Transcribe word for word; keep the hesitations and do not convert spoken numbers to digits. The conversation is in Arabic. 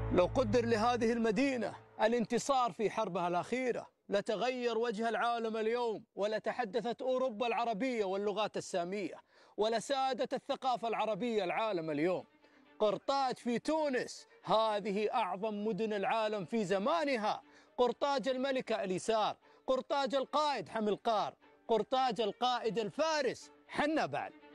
لو قدر لهذه المدينة الانتصار في حربها الأخيرة لتغير وجه العالم اليوم، ولتحدثت أوروبا العربية واللغات السامية، ولسادت الثقافة العربية العالم اليوم. قرطاج في تونس هذه أعظم مدن العالم في زمانها، قرطاج الملكة أليسار، قرطاج القائد حملقار، قرطاج القائد الفارس حنا بعد.